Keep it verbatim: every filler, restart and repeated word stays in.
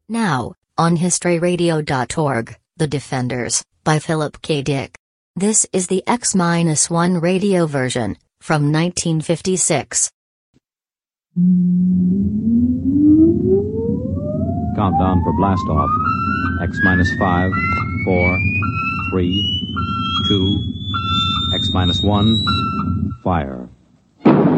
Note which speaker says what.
Speaker 1: Now, on history radio dot org, The Defenders, by Philip K. Dick. This is the X one radio version, from nineteen fifty-six.
Speaker 2: Countdown for blast off. X minus five, four, three, two, X minus one, fire.